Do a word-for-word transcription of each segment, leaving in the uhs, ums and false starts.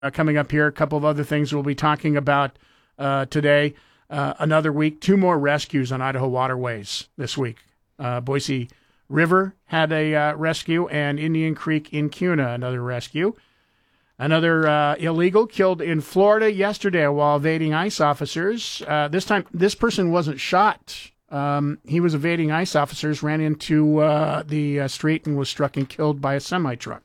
Uh, coming up here, a couple of other things we'll be talking about uh, today. Uh, another week, two more rescues on Idaho waterways this week. Uh, Boise River had a uh, rescue, and Indian Creek in Kuna, another rescue. Another uh, illegal killed in Florida yesterday while evading ICE officers. Uh, this time, this person wasn't shot. Um, he was evading ICE officers, ran into uh, the uh, street, and was struck and killed by a semi-truck.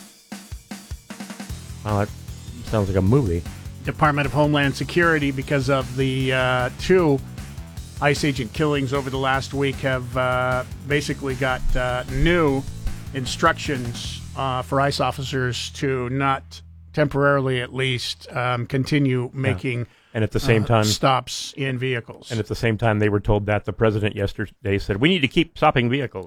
Wow, that sounds like a movie. Department of Homeland Security, because of the uh, two ICE agent killings over the last week, have uh, basically got uh, new instructions uh, for ICE officers to not temporarily, at least, um, continue making yeah. and at the same uh, time stops in vehicles. And at the same time, they were told that the president yesterday said, we need to keep stopping vehicles.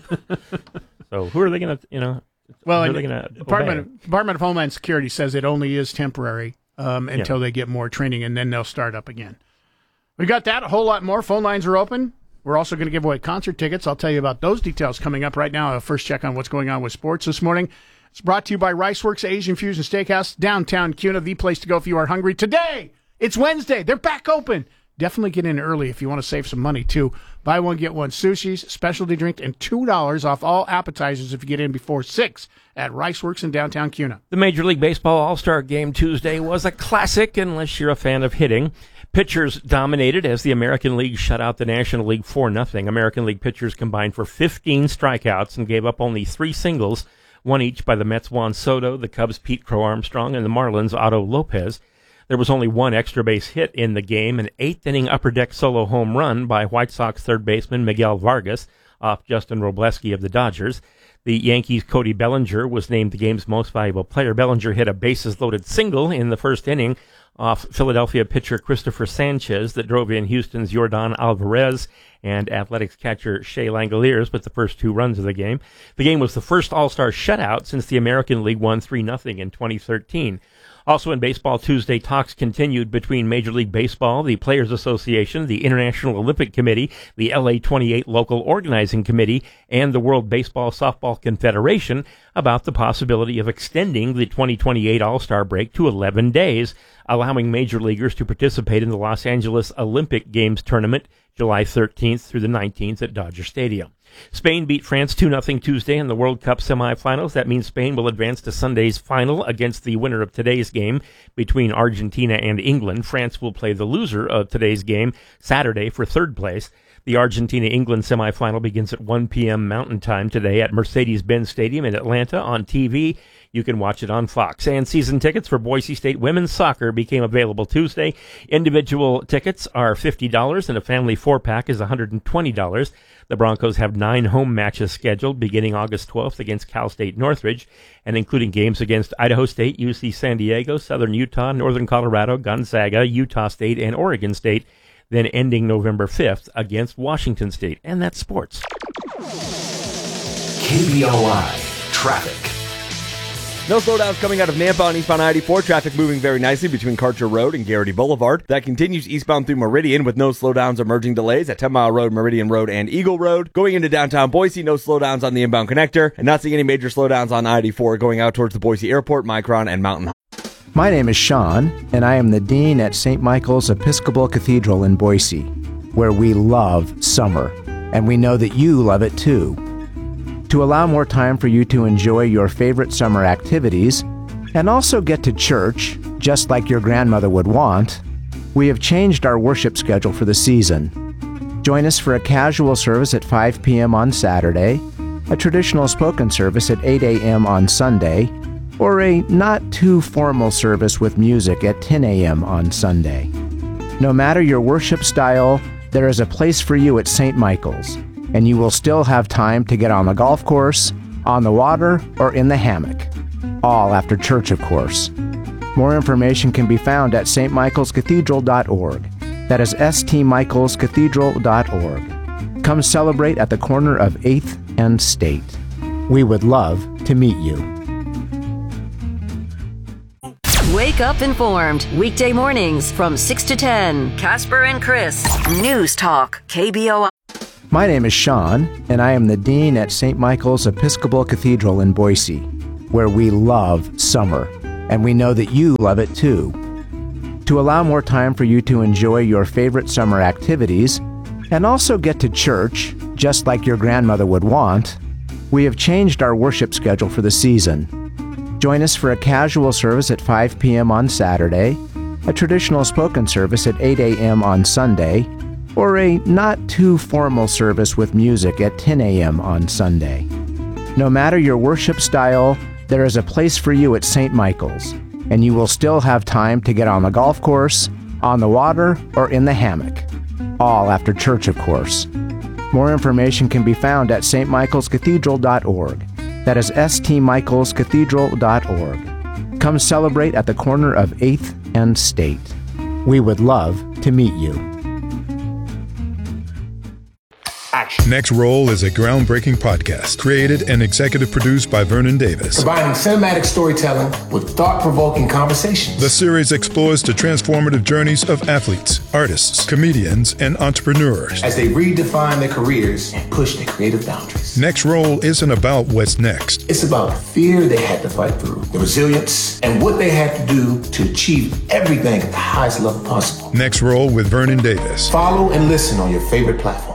So who are they going to, you know, well, who are they going to Department, Department of Homeland Security says it only is temporary. Um, until yeah. they get more training, and then they'll start up again. We got that, a whole lot more. Phone lines are open. We're also going to give away concert tickets. I'll tell you about those details coming up right now. A first check on what's going on with sports this morning. It's brought to you by Riceworks Asian Fusion Steakhouse, downtown Kuna, the place to go if you are hungry. Today, it's Wednesday. They're back open. Definitely get in early if you want to save some money, too. Buy one, get one sushis, specialty drink, and two dollars off all appetizers if you get in before six at Riceworks in downtown Kuna. The Major League Baseball All-Star Game Tuesday was a classic, unless you're a fan of hitting. Pitchers dominated as the American League shut out the National League four nothing. American League pitchers combined for fifteen strikeouts and gave up only three singles, one each by the Mets' Juan Soto, the Cubs' Pete Crow Armstrong, and the Marlins' Otto Lopez. There was only one extra base hit in the game, an eighth-inning upper deck solo home run by White Sox third baseman Miguel Vargas off Justin Robleski of the Dodgers. The Yankees' Cody Bellinger was named the game's most valuable player. Bellinger hit a bases-loaded single in the first inning off Philadelphia pitcher Christopher Sanchez that drove in Houston's Yordan Alvarez and Athletics catcher Shea Langoliers with the first two runs of the game. The game was the first All-Star shutout since the American League won three nothing in twenty thirteen. Also in baseball Tuesday, talks continued between Major League Baseball, the Players Association, the International Olympic Committee, the L A twenty-eight Local Organizing Committee, and the World Baseball Softball Confederation about the possibility of extending the twenty twenty-eight All-Star break to eleven days, allowing major leaguers to participate in the Los Angeles Olympic Games tournament July thirteenth through the nineteenth at Dodger Stadium. Spain beat France two nothing Tuesday in the World Cup semifinals. That means Spain will advance to Sunday's final against the winner of today's game between Argentina and England. France will play the loser of today's game Saturday for third place. The Argentina-England semifinal begins at one p.m. Mountain Time today at Mercedes-Benz Stadium in Atlanta on T V. You can watch it on Fox. And season tickets for Boise State women's soccer became available Tuesday. Individual tickets are fifty dollars and a family four-pack is one hundred twenty dollars. The Broncos have nine home matches scheduled beginning August twelfth against Cal State Northridge and including games against Idaho State, U C San Diego, Southern Utah, Northern Colorado, Gonzaga, Utah State, and Oregon State, then ending November fifth against Washington State. And that's sports. K B O I Traffic. No slowdowns coming out of Nampa on eastbound I eighty-four. Traffic moving very nicely between Karcher Road and Garrity Boulevard. That continues eastbound through Meridian with no slowdowns or merging delays at ten mile Road, Meridian Road, and Eagle Road. Going into downtown Boise, no slowdowns on the inbound connector. And not seeing any major slowdowns on I eighty-four going out towards the Boise Airport, Micron, and Mountain. My name is Sean, and I am the Dean at Saint Michael's Episcopal Cathedral in Boise, where we love summer, and we know that you love it too. To allow more time for you to enjoy your favorite summer activities, and also get to church, just like your grandmother would want, we have changed our worship schedule for the season. Join us for a casual service at five p.m. on Saturday, a traditional spoken service at eight a.m. on Sunday, or a not-too-formal service with music at ten a.m. on Sunday. No matter your worship style, there is a place for you at Saint Michael's, and you will still have time to get on the golf course, on the water, or in the hammock. All after church, of course. More information can be found at s t michaels cathedral dot org. That is s t michaels cathedral dot org. Come celebrate at the corner of eighth and State. We would love to meet you. Wake up informed. Weekday mornings from six to ten. Casper and Chris. News Talk. K B O I. My name is Sean, and I am the Dean at Saint Michael's Episcopal Cathedral in Boise, where we love summer, and we know that you love it too. To allow more time for you to enjoy your favorite summer activities and also get to church, just like your grandmother would want, we have changed our worship schedule for the season. Join us for a casual service at five p.m. on Saturday, a traditional spoken service at eight a.m. on Sunday, or a not-too-formal service with music at ten a.m. on Sunday. No matter your worship style, there is a place for you at Saint Michael's, and you will still have time to get on the golf course, on the water, or in the hammock. All after church, of course. More information can be found at s t michaels cathedral dot org. That is s t michaels cathedral dot org. Come celebrate at the corner of eighth and State. We would love to meet you. Next Roll is a groundbreaking podcast created and executive produced by Vernon Davis. Combining cinematic storytelling with thought-provoking conversations. The series explores the transformative journeys of athletes, artists, comedians, and entrepreneurs as they redefine their careers and push their creative boundaries. Next Roll isn't about what's next. It's about the fear they had to fight through, the resilience, and what they had to do to achieve everything at the highest level possible. Next Roll with Vernon Davis. Follow and listen on your favorite platform.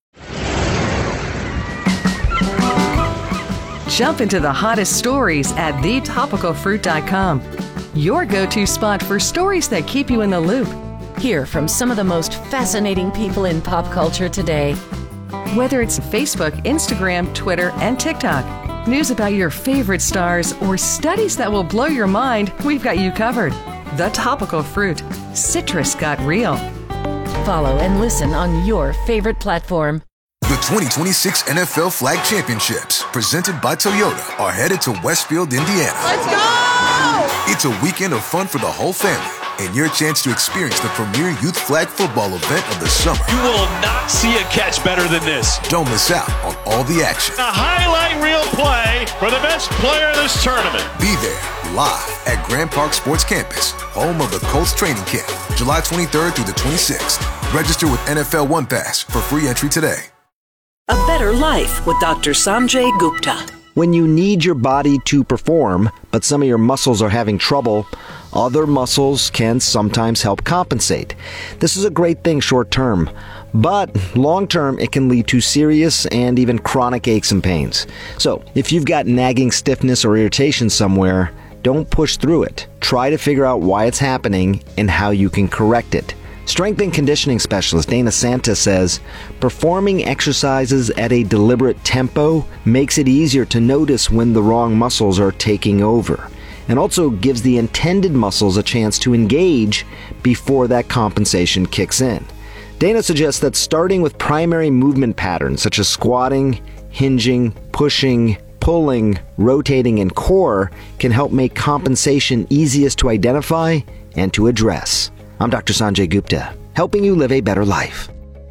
Jump into the hottest stories at the topical fruit dot com. Your go-to spot for stories that keep you in the loop. Hear from some of the most fascinating people in pop culture today. Whether it's Facebook, Instagram, Twitter, and TikTok, news about your favorite stars, or studies that will blow your mind, we've got you covered. The Topical Fruit. Citrus got real. Follow and listen on your favorite platform. The twenty twenty-six N F L Flag Championships, presented by Toyota, are headed to Westfield, Indiana. Let's go! It's a weekend of fun for the whole family and your chance to experience the premier youth flag football event of the summer. You will not see a catch better than this. Don't miss out on all the action. A highlight reel play for the best player of this tournament. Be there, live at Grand Park Sports Campus, home of the Colts training camp, July twenty-third through the twenty-sixth. Register with N F L One Pass for free entry today. A Better Life with Doctor Sanjay Gupta. When you need your body to perform, but some of your muscles are having trouble, other muscles can sometimes help compensate. This is a great thing short term, but long term it can lead to serious and even chronic aches and pains. So if you've got nagging stiffness or irritation somewhere, don't push through it. Try to figure out why it's happening and how you can correct it. Strength and conditioning specialist Dana Santa says, performing exercises at a deliberate tempo makes it easier to notice when the wrong muscles are taking over, and also gives the intended muscles a chance to engage before that compensation kicks in. Dana suggests that starting with primary movement patterns such as squatting, hinging, pushing, pulling, rotating, and core can help make compensation easiest to identify and to address. I'm Doctor Sanjay Gupta, helping you live a better life.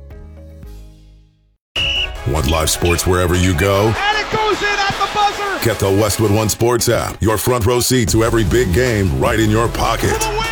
Want live sports wherever you go? And it goes in at the buzzer! Get the Westwood One Sports app. Your front row seat to every big game right in your pocket. For the win!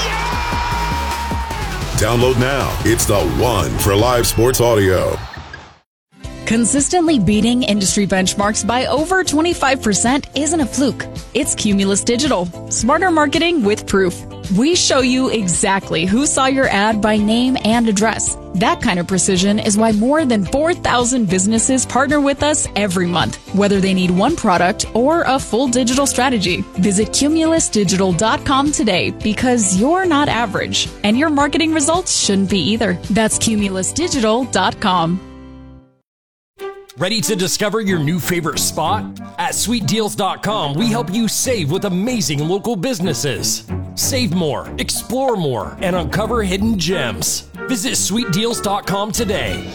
Yeah! Download now. It's the one for live sports audio. Consistently beating industry benchmarks by over twenty-five percent isn't a fluke. It's Cumulus Digital. Smarter marketing with proof. We show you exactly who saw your ad by name and address. That kind of precision is why more than four thousand businesses partner with us every month, whether they need one product or a full digital strategy. Visit cumulus digital dot com today because you're not average, and your marketing results shouldn't be either. That's cumulus digital dot com. Ready to discover your new favorite spot? At sweet deals dot com, we help you save with amazing local businesses. Save more, explore more, and uncover hidden gems. Visit sweet deals dot com today.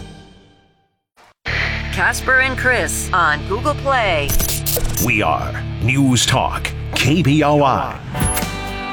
Casper and Chris on Google Play. We are News Talk, K B O I.